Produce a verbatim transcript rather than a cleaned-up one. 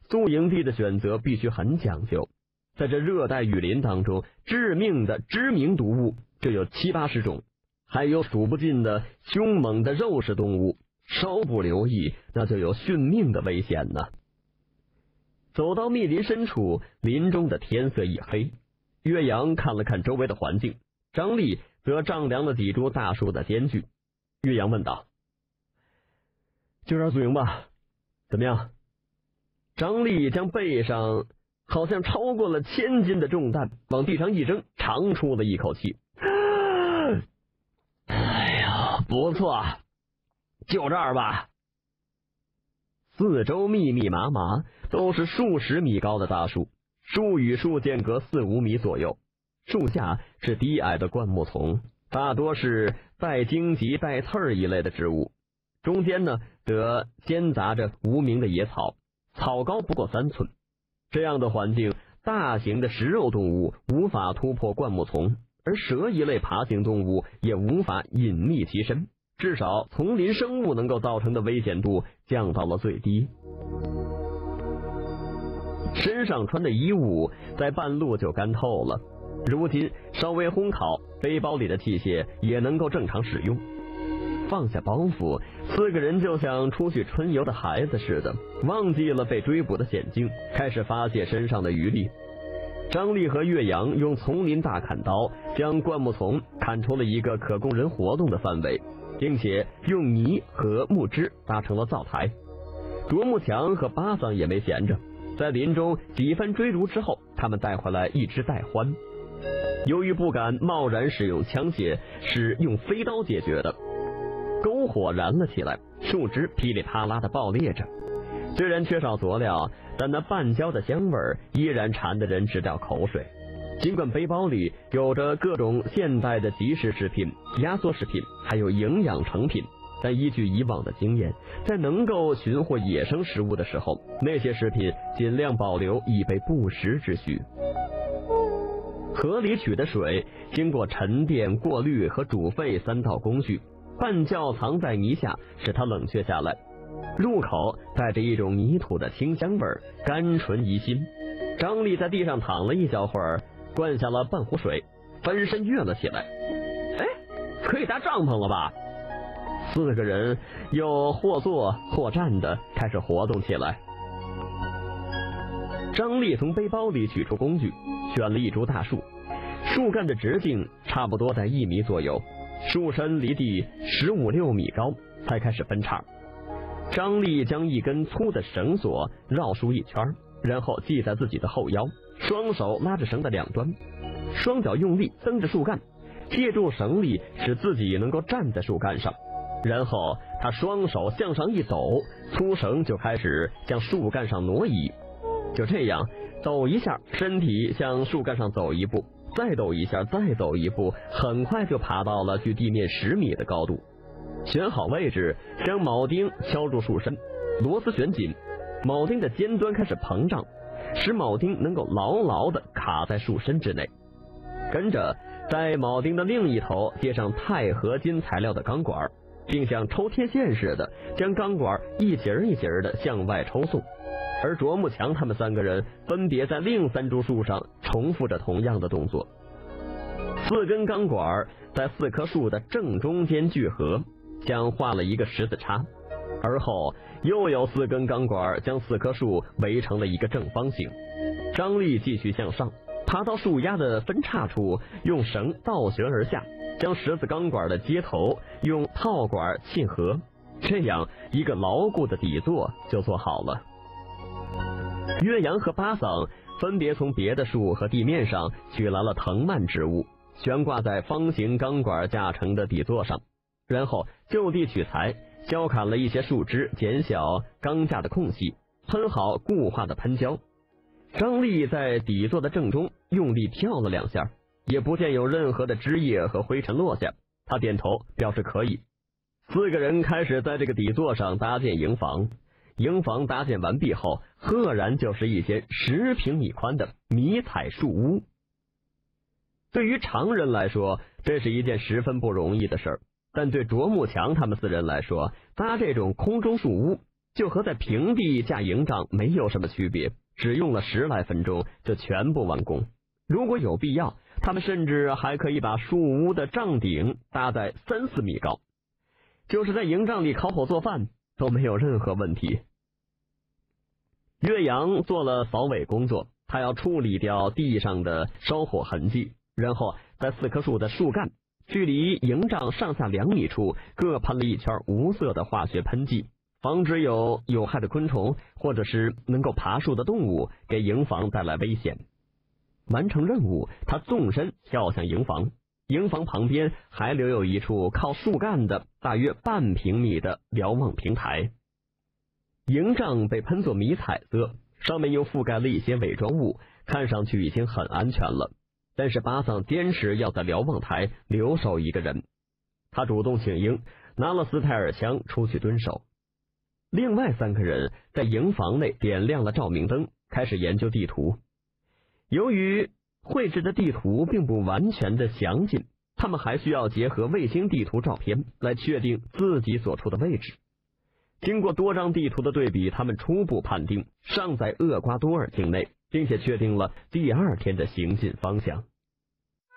宿营地的选择必须很讲究，在这热带雨林当中，致命的知名毒物就有七八十种，还有数不尽的凶猛的肉食动物，稍不留意，那就有殉命的危险呢。走到密林深处，林中的天色已黑。岳阳看了看周围的环境，张力则丈量了几株大树的间距。岳阳问道：就这儿宿营吧，怎么样？张力将背上好像超过了千斤的重担往地上一扔，长出了一口气。哎呀，不错，就这儿吧。四周密密麻麻，都是数十米高的大树，树与树间隔四五米左右，树下是低矮的灌木丛，大多是带荆棘带刺儿一类的植物，中间呢则间杂着无名的野草，草高不过三寸。这样的环境，大型的食肉动物无法突破灌木丛，而蛇一类爬行动物也无法隐匿其身，至少丛林生物能够造成的危险度降到了最低。身上穿的衣物在半路就干透了，如今稍微烘烤，背包里的器械也能够正常使用。放下包袱，四个人就像出去春游的孩子似的，忘记了被追捕的险境，开始发泄身上的余力。张力和岳阳用丛林大砍刀将灌木丛砍出了一个可供人活动的范围，并且用泥和木枝搭成了灶台。卓木强和巴桑也没闲着，在林中几番追逐之后，他们带回来一只带獾。由于不敢贸然使用枪械，是用飞刀解决的。篝火燃了起来，树枝噼里啪啦的爆裂着。虽然缺少佐料，但那半焦的香味依然馋得人直掉口水。尽管背包里有着各种现代的即食食品、压缩食品，还有营养成品，但依据以往的经验，在能够寻获野生食物的时候，那些食品尽量保留以备不时之需。河里取的水经过沉淀、过滤和煮沸三道工序，半窖藏在泥下，使它冷却下来。入口带着一种泥土的清香味，甘醇怡心。张力在地上躺了一小会儿，灌下了半壶水，翻身跃了起来。哎，可以搭帐篷了吧？四个人又或坐或站的开始活动起来。张力从背包里取出工具，选了一株大树，树干的直径差不多在一米左右，树身离地十五六米高，才开始分叉。张力将一根粗的绳索绕树一圈，然后系在自己的后腰，双手拉着绳的两端，双脚用力蹬着树干，借助绳力使自己能够站在树干上。然后他双手向上一抖，粗绳就开始向树干上挪移。就这样，抖一下，身体向树干上走一步，再抖一下，再走一步，很快就爬到了距地面十米的高度。选好位置，将铆钉敲入树身，螺丝旋紧，铆钉的尖端开始膨胀，使铆钉能够牢牢地卡在树身之内。跟着，在铆钉的另一头接上钛合金材料的钢管，并像抽贴线似的将钢管一节一节的向外抽送。而卓木强他们三个人分别在另三株树上重复着同样的动作。四根钢管在四棵树的正中间聚合，像画了一个十字叉，而后又有四根钢管将四棵树围成了一个正方形。张力继续向上，爬到树丫的分叉处，用绳倒悬而下，将十字钢管的接头用套管沁合，这样一个牢固的底座就做好了。岳阳和巴桑分别从别的树和地面上取来了藤蔓植物，悬挂在方形钢管架成的底座上，然后就地取材，削砍了一些树枝，减小钢架的空隙，喷好固化的喷胶。张力在底座的正中用力跳了两下，也不见有任何的枝叶和灰尘落下，他点头表示可以。四个人开始在这个底座上搭建营房。营房搭建完毕后，赫然就是一间十平米宽的迷彩树屋。对于常人来说，这是一件十分不容易的事儿，但对卓木强他们四人来说，搭这种空中树屋就和在平地架营帐没有什么区别，只用了十来分钟就全部完工。如果有必要，他们甚至还可以把树屋的帐顶搭在三四米高，就是在营帐里烤火做饭都没有任何问题。岳阳做了扫尾工作，他要处理掉地上的烧火痕迹，然后在四棵树的树干距离营帐上下两米处各喷了一圈无色的化学喷剂，防止有有害的昆虫或者是能够爬树的动物给营房带来危险。完成任务，他纵身跳向营房，营房旁边还留有一处靠树干的大约半平米的瞭望平台。营帐被喷作迷彩色，上面又覆盖了一些伪装物，看上去已经很安全了。但是巴桑坚持要在瞭望台留守一个人，他主动请缨，拿了斯泰尔枪出去蹲守。另外三个人在营房内点亮了照明灯，开始研究地图。由于绘制的地图并不完全的详尽，他们还需要结合卫星地图照片来确定自己所处的位置。经过多张地图的对比，他们初步判定尚在厄瓜多尔境内，并且确定了第二天的行进方向。